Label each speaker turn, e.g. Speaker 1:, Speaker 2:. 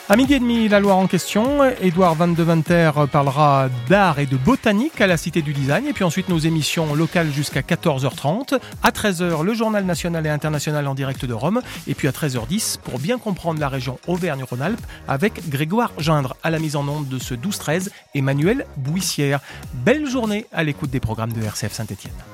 Speaker 1: À midi et demi, la Loire en question. Édouard Van de Winter parlera d'art et de botanique à la Cité du Design. Et puis ensuite, nos émissions locales jusqu'à 14h30. À 13h, le journal national et international en direct de Rome. Et puis à 13h10, pour bien comprendre la région Auvergne-Rhône-Alpes, avec Grégoire Gindre. À la mise en onde de ce 12-13, Emmanuel Bouissière. Belle journée à l'écoute des programmes de RCF Saint-Étienne.